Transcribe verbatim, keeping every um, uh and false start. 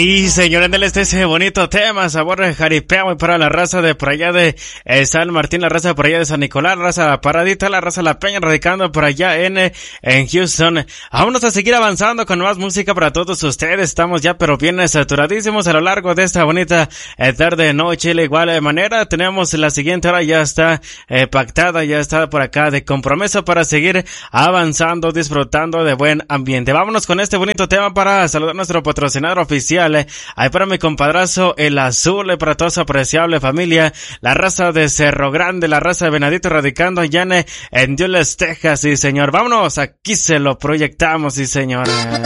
Sí, señor, en este ese bonito tema, sabor de jaripeo para la raza de por allá de eh, San Martín, la raza de por allá de San Nicolás, la raza Paradita, la raza La Peña, radicando por allá en, en Houston. Vámonos a seguir avanzando con más música para todos ustedes. Estamos ya pero bien saturadísimos a lo largo de esta bonita eh, tarde, noche. De igual manera, tenemos la siguiente hora ya está eh, pactada, ya está por acá de compromiso para seguir avanzando, disfrutando de buen ambiente. Vámonos con este bonito tema para saludar a nuestro patrocinador oficial. Eh. Ahí para mi compadrazo El Azul, eh, para toda su apreciable familia, la raza de Cerro Grande, la raza de Venadito, radicando allá en, en Dallas, Texas, sí señor. Vámonos, aquí se lo proyectamos, sí señor.